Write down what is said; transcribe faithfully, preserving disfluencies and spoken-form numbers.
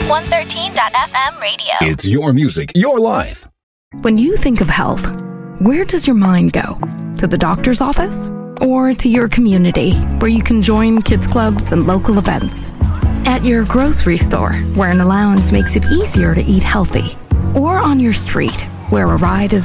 one thirteen dot f m radio. It's your music, your life. When you think of health, where does your mind go? To the doctor's office? Or to your community, where you can join kids clubs and local events? At your grocery store, where an allowance makes it easier to eat healthy? Or on your street, where a ride is